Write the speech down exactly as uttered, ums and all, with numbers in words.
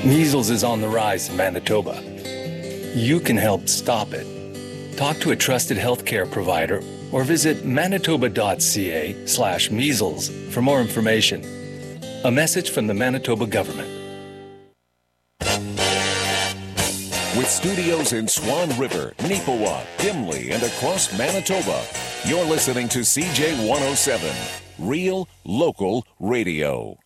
Measles is on the rise in Manitoba. You can help stop it. Talk to a trusted healthcare provider or visit manitoba.ca slash measles for more information. A message from the Manitoba government. With studios in Swan River, Neepawa, Dimley, and across Manitoba, you're listening to C J one oh seven, Real Local Radio.